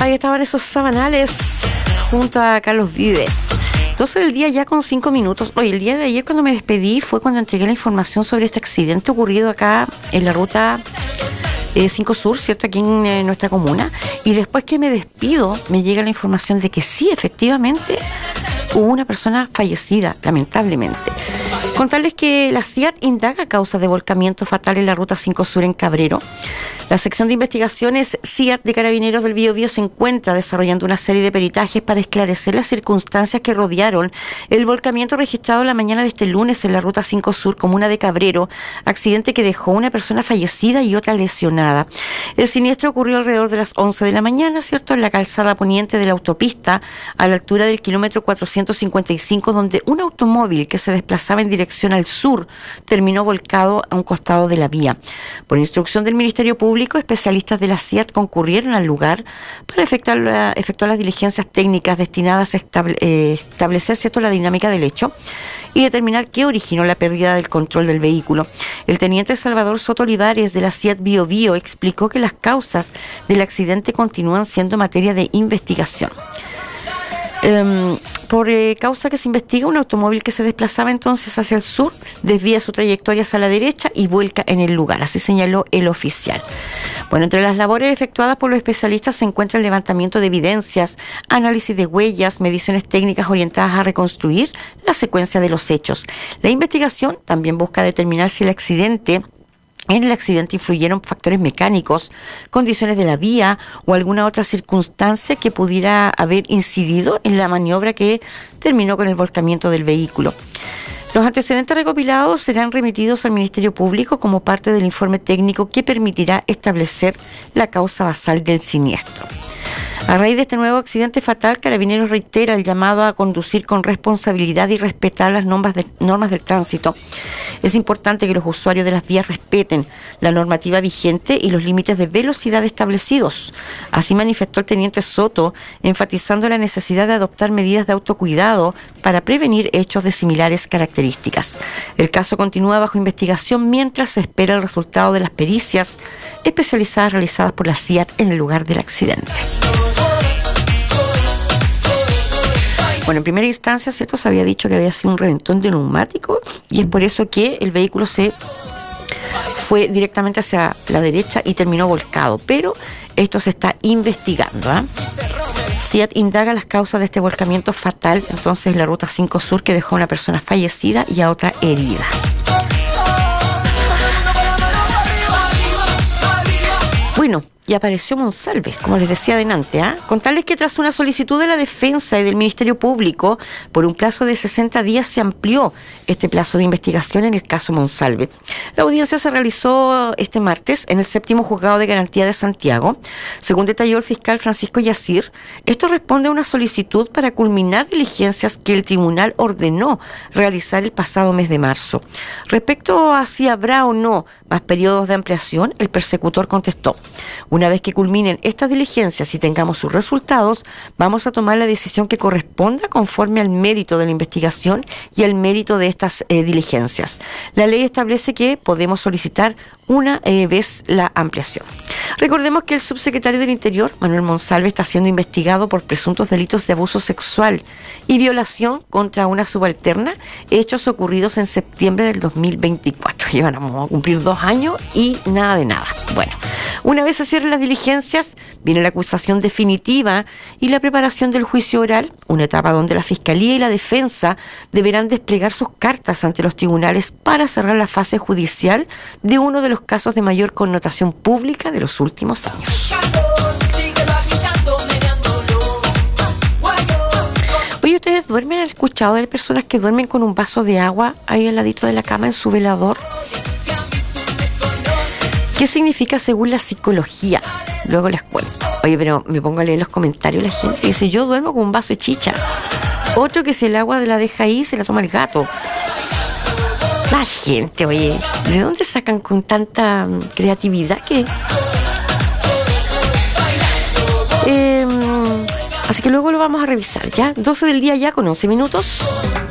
Ahí estaban esos Sabanales junto a Carlos Vives. 12 del día ya con 5 minutos. Oye, el día de ayer cuando me despedí fue cuando entregué la información sobre este accidente ocurrido acá en la ruta 5 Sur, ¿cierto? Aquí en nuestra comuna. Y después que me despido, me llega la información de que sí, efectivamente, hubo una persona fallecida, lamentablemente. Contarles que la CIAT indaga causas de volcamiento fatal en la ruta 5 Sur en Cabrero. La sección de investigaciones CIAT de Carabineros del Biobío se encuentra desarrollando una serie de peritajes para esclarecer las circunstancias que rodearon el volcamiento registrado la mañana de este lunes en la ruta 5 Sur, comuna de Cabrero, accidente que dejó una persona fallecida y otra lesionada. El siniestro ocurrió alrededor de las 11 de la mañana, ¿cierto?, en la calzada poniente de la autopista, a la altura del kilómetro 455, donde un automóvil que se desplazaba en dirección al sur terminó volcado a un costado de la vía. Por instrucción del Ministerio Público, especialistas de la CIAT concurrieron al lugar para efectuar las diligencias técnicas destinadas a establecer, ¿cierto?, la dinámica del hecho y determinar qué originó la pérdida del control del vehículo. El teniente Salvador Soto Olivares de la CIAT Biobío explicó que las causas del accidente continúan siendo materia de investigación. Por causa que se investiga, un automóvil que se desplazaba entonces hacia el sur desvía su trayectoria hacia la derecha y vuelca en el lugar, así señaló el oficial. Bueno, entre las labores efectuadas por los especialistas se encuentra el levantamiento de evidencias, análisis de huellas, mediciones técnicas orientadas a reconstruir la secuencia de los hechos. La investigación también busca determinar si en el accidente influyeron factores mecánicos, condiciones de la vía o alguna otra circunstancia que pudiera haber incidido en la maniobra que terminó con el volcamiento del vehículo. Los antecedentes recopilados serán remitidos al Ministerio Público como parte del informe técnico que permitirá establecer la causa basal del siniestro. A raíz de este nuevo accidente fatal, Carabineros reitera el llamado a conducir con responsabilidad y respetar las normas del tránsito. Es importante que los usuarios de las vías respeten la normativa vigente y los límites de velocidad establecidos. Así manifestó el teniente Soto, enfatizando la necesidad de adoptar medidas de autocuidado para prevenir hechos de similares características. El caso continúa bajo investigación mientras se espera el resultado de las pericias especializadas realizadas por la CIAT en el lugar del accidente. Bueno, en primera instancia, ¿cierto?, se había dicho que había sido un reventón de neumático y es por eso que el vehículo se fue directamente hacia la derecha y terminó volcado, pero esto se está investigando, ¿eh? CIAT indaga las causas de este volcamiento fatal, entonces en la ruta 5 Sur, que dejó a una persona fallecida y a otra herida. Bueno, y apareció Monsalve, como les decía adelante, Contarles que tras una solicitud de la defensa y del Ministerio Público, por un plazo de 60 días se amplió este plazo de investigación en el caso Monsalve. La audiencia se realizó este martes en el 7º Juzgado de Garantía de Santiago. Según detalló el fiscal Francisco Yacir, esto responde a una solicitud para culminar diligencias que el tribunal ordenó realizar el pasado mes de marzo. Respecto a si habrá o no más periodos de ampliación, el persecutor contestó: una vez que culminen estas diligencias y tengamos sus resultados, vamos a tomar la decisión que corresponda conforme al mérito de la investigación y al mérito de estas diligencias. La ley establece que podemos solicitar una vez la ampliación. Recordemos que el subsecretario del Interior, Manuel Monsalve, está siendo investigado por presuntos delitos de abuso sexual y violación contra una subalterna, hechos ocurridos en septiembre del 2024. Llevan a cumplir 2 años y nada de nada. Bueno, una vez se cierren las diligencias, viene la acusación definitiva y la preparación del juicio oral, una etapa donde la Fiscalía y la Defensa deberán desplegar sus cartas ante los tribunales para cerrar la fase judicial de uno de los casos de mayor connotación pública de los últimos años. Oye, ¿ustedes duermen? ¿Han escuchado de personas que duermen con un vaso de agua ahí al ladito de la cama en su velador? ¿Qué significa según la psicología? Luego les cuento. Oye, pero me pongo a leer los comentarios. La gente dice: yo duermo con un vaso de chicha. Otro que si el agua la deja ahí, se la toma el gato. La gente, oye, ¿de dónde sacan con tanta creatividad que...? Así que luego lo vamos a revisar, ¿ya? 12 del día ya con 11 minutos.